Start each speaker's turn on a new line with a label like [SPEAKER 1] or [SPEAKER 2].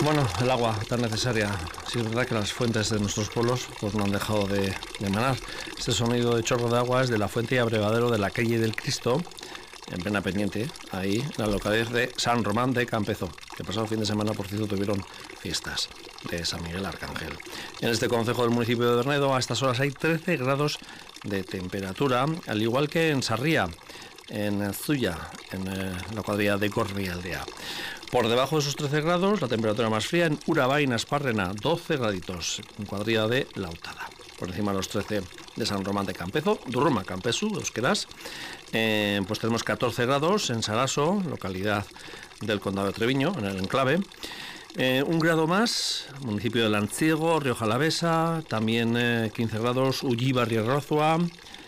[SPEAKER 1] Bueno, el agua tan necesaria. Sí, es verdad que las fuentes de nuestros pueblos pues no han dejado de manar. Este sonido de chorro de agua es de la fuente y abrevadero de la calle del Cristo, en plena pendiente, ahí en la localidad de San Román de Campezo, que el pasado fin de semana, por cierto, tuvieron fiestas de San Miguel Arcángel. En este concejo del municipio de Bernedo, a estas horas hay 13 grados de temperatura, al igual que en Sarría, en Zuya, en la cuadrilla de Gorrialdea. Por debajo de esos 13 grados, la temperatura más fría en Urabá y Naspárrena, 12 graditos, en cuadrilla de Lautada. Por encima de los 13 de San Román de Campezo, Durruma, Campesu, Euskaraz. Pues tenemos 14 grados en Saraso, localidad del condado de Treviño, en el enclave. Un grado más, municipio de Lanciego, Rioja Alavesa, también 15 grados, Ullíbar y Arrozua,